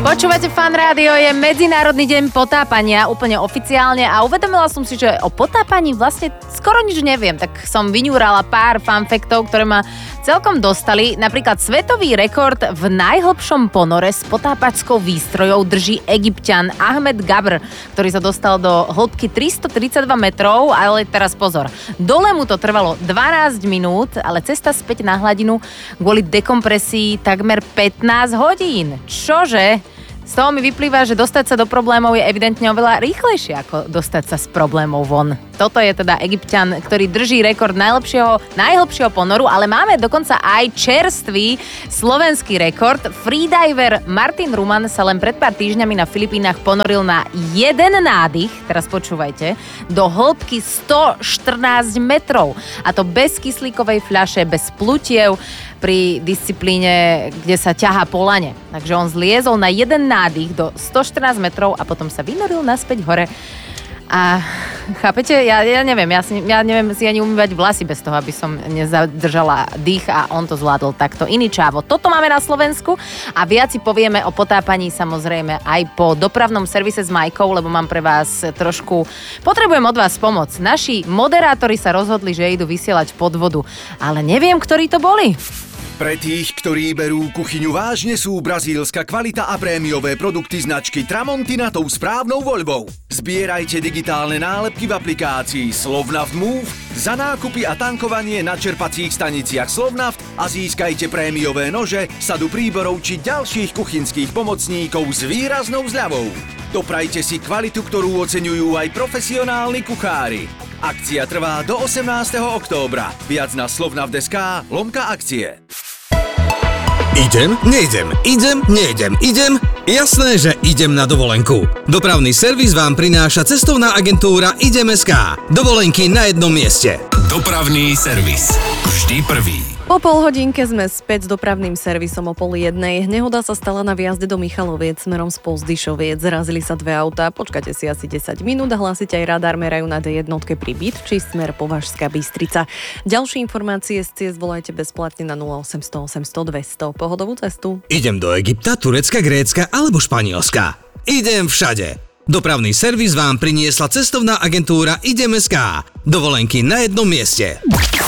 Počúvate Fan Rádio, je Medzinárodný deň potápania, úplne oficiálne a uvedomila som si, že o potápaní vlastne skoro nič neviem, tak som vyňúrala pár fanfaktov, ktoré ma celkom dostali. Napríklad svetový rekord v najhlbšom ponore s potápačskou výstrojou drží Egypťan Ahmed Gabr, ktorý sa dostal do hĺbky 332 metrov, ale teraz pozor, dole mu to trvalo 12 minút, ale cesta späť na hladinu kvôli dekompresii takmer 15 hodín. Čože? Z toho mi vyplýva, že dostať sa do problémov je evidentne oveľa rýchlejšie ako dostať sa z problémov von. Toto je teda Egypťan, ktorý drží rekord najhlbšieho ponoru, ale máme dokonca aj čerstvý slovenský rekord. Freediver Martin Ruman sa len pred pár týždňami na Filipínach ponoril na jeden nádych, teraz počúvajte, do hĺbky 114 metrov. A to bez kyslíkovej fľaše, bez plutiev, pri disciplíne, kde sa ťahá po lane. Takže on zliezol na jeden nádych do 114 metrov a potom sa vynoril naspäť hore. A chápete, ja neviem, ja neviem si ani umývať vlasy bez toho, aby som nezadržala dých a on to zvládol takto. Iný čávo. Toto máme na Slovensku a viac si povieme o potápaní samozrejme aj po dopravnom servise s Majkou, lebo mám pre vás potrebujem od vás pomoc. Naši moderátori sa rozhodli, že idú vysielať pod vodu, ale neviem, ktorí to boli. Pre tých, ktorí berú kuchyňu vážne, sú brazílska kvalita a prémiové produkty značky Tramontina tou správnou voľbou. Zbierajte digitálne nálepky v aplikácii Slovnaft Move, za nákupy a tankovanie na čerpacích staniciach Slovnaft a získajte prémiové nože, sadu príborov či ďalších kuchynských pomocníkov s výraznou zľavou. Doprajte si kvalitu, ktorú oceňujú aj profesionálni kuchári. Akcia trvá do 18. októbra. Viac na slovnaft.sk/akcie. Idem, nejdem. Jasné, že idem na dovolenku. Dopravný servis vám prináša cestovná agentúra Idem.sk. Dovolenky na jednom mieste. Dopravný servis. Vždy prvý. Po pol hodinke sme späť s dopravným servisom o 12:30. Nehoda sa stala na vjazde do Michaloviec smerom z Pozdyšoviec. Zrazili sa dve autá, počkajte si asi 10 minút a hlásite aj radar merajú na D1 pri Bytči smer Považská Bystrica. Ďalšie informácie z ciest volajte bezplatne na 0800 800 200. Pohodovú cestu. Idem do Egypta, Turecka, Grécka alebo Španielska. Idem všade. Dopravný servis vám priniesla cestovná agentúra Idem.sk. Dovolenky na jednom mieste.